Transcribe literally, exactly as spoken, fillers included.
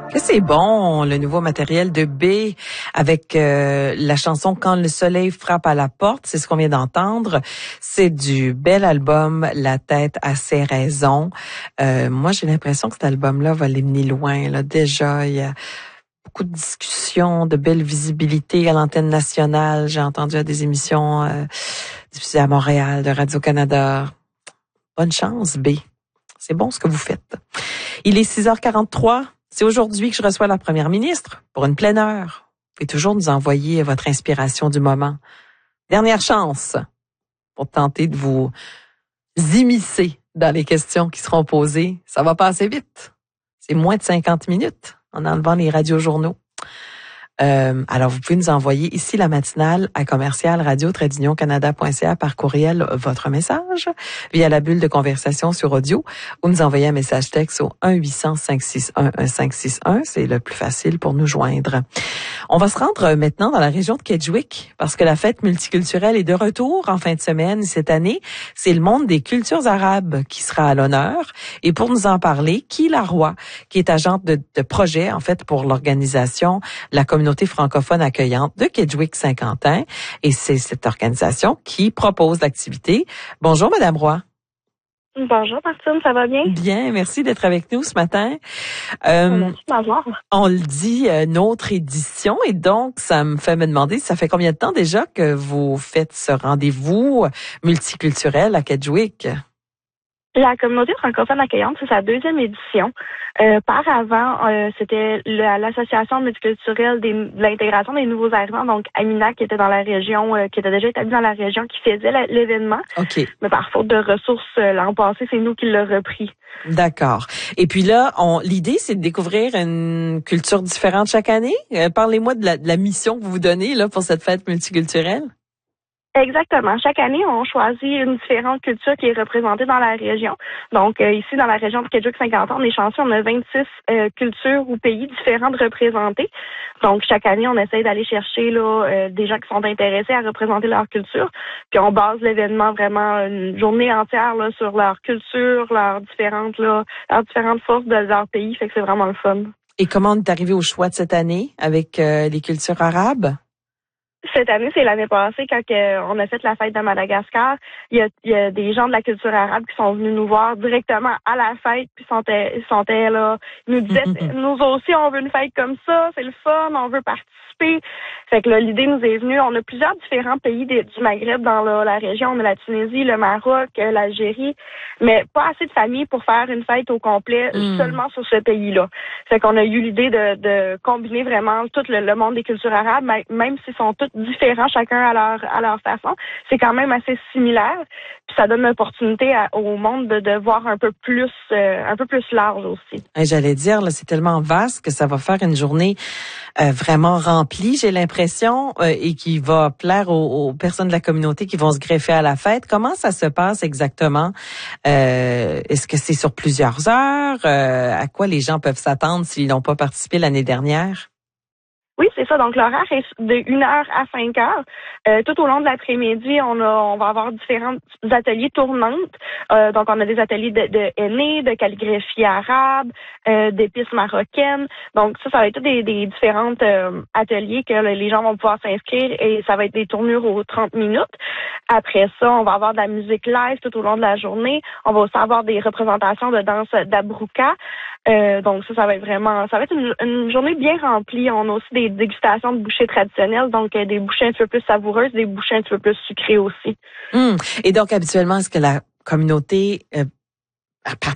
Que c'est bon, le nouveau matériel de B avec euh, la chanson Quand le soleil frappe à la porte, c'est ce qu'on vient d'entendre. C'est du bel album La tête a ses raisons. Euh, moi, j'ai l'impression que cet album-là va les mener loin. Là. Déjà, il y a beaucoup de discussions, de belle visibilité à l'antenne nationale. J'ai entendu à des émissions euh, diffusées à Montréal, de Radio-Canada. Bonne chance, B. C'est bon ce que vous faites. Il est six heures quarante-trois. C'est aujourd'hui que je reçois la première ministre pour une pleine heure. Vous pouvez toujours nous envoyer votre inspiration du moment. Dernière chance pour tenter de vous immiscer dans les questions qui seront posées. Ça va passer vite. C'est moins de cinquante minutes en enlevant les radiojournaux. Euh, alors, vous pouvez nous envoyer ici la matinale à commercial radio tiret union canada point c a par courriel votre message via la bulle de conversation sur audio ou nous envoyer un message texte au un huit cents cinq six un un cinq six un. C'est le plus facile pour nous joindre. On va se rendre maintenant dans la région de Kedgewick parce que la fête multiculturelle est de retour en fin de semaine. Cette année, c'est le monde des cultures arabes qui sera à l'honneur. Et pour nous en parler, Kila Roy, qui est agente de, de projet, en fait, pour l'organisation La Communauté francophone accueillante de Kedgewick-Saint-Quentin. Et c'est cette organisation qui propose l'activité. Bonjour, Madame Roy. Bonjour, Martine, ça va bien? Bien, merci d'être avec nous ce matin. Euh, merci de m'avoir. On le dit, euh, notre édition, et donc ça me fait me demander, ça fait combien de temps déjà que vous faites ce rendez-vous multiculturel à Kedgewick? La Communauté francophone accueillante, c'est sa deuxième édition. Euh, par avant, euh, c'était le, l'association multiculturelle des, de l'intégration des nouveaux arrivants, donc Amina, qui était dans la région, euh, qui était déjà établie dans la région, qui faisait la, l'événement. OK. Mais par faute de ressources, euh, l'an passé, c'est nous qui l'avons repris. D'accord. Et puis là, on, l'idée, c'est de découvrir une culture différente chaque année. Euh, parlez-moi de la, de la mission que vous vous donnez là pour cette fête multiculturelle. Exactement. Chaque année, on choisit une différente culture qui est représentée dans la région. Donc, euh, ici, dans la région de Kedgewick-Saint-Quentin, on est chanceux, on a vingt-six euh, cultures ou pays différents de représenter. Donc, chaque année, on essaie d'aller chercher là euh, des gens qui sont intéressés à représenter leur culture. Puis, on base l'événement vraiment une journée entière là sur leur culture, leurs différentes là, leurs différentes forces de leur pays. Fait que c'est vraiment le fun. Et comment on est arrivé au choix de cette année avec euh, les cultures arabes? Cette année, c'est l'année passée quand euh, on a fait la fête de Madagascar. Il y a, il y a des gens de la culture arabe qui sont venus nous voir directement à la fête, puis sont sont là, ils nous disaient nous aussi on veut une fête comme ça, c'est le fun, on veut participer. Fait que là, l'idée nous est venue. On a plusieurs différents pays des, du Maghreb dans la, la région. On a la Tunisie, le Maroc, euh, l'Algérie, mais pas assez de familles pour faire une fête au complet mm. seulement sur ce pays-là. Fait qu'on a eu l'idée de, de combiner vraiment tout le, le monde des cultures arabes, même s'ils sont tous différents chacun à leur à leur façon, c'est quand même assez similaire. Puis ça donne l'opportunité à, au monde de, de voir un peu plus euh, un peu plus large aussi. Et j'allais dire là, c'est tellement vaste que ça va faire une journée euh, vraiment remplie, j'ai l'impression, euh, et qui va plaire aux, aux personnes de la communauté qui vont se greffer à la fête. Comment ça se passe exactement? Euh, est-ce que c'est sur plusieurs heures? Euh, à quoi les gens peuvent s'attendre s'ils n'ont pas participé l'année dernière? Oui, c'est ça. Donc, l'horaire est de une heure à cinq heures. Euh, tout au long de l'après-midi, on a, on va avoir différents ateliers tournantes. Euh, donc, on a des ateliers de, de henné, de calligraphie arabe, euh, d'épices marocaines. Donc, ça, ça va être des, des différents euh, ateliers que les gens vont pouvoir s'inscrire et ça va être des tournures aux trente minutes. Après ça, on va avoir de la musique live tout au long de la journée. On va aussi avoir des représentations de danse d'abrouka. Euh, donc, ça, ça va être vraiment, ça va être une, une journée bien remplie. On a aussi des dégustations de bouchées traditionnelles, donc euh, des bouchées un petit peu plus savoureuses, des bouchées un petit peu plus sucrées aussi. Mmh. Et donc, habituellement, est-ce que la communauté euh,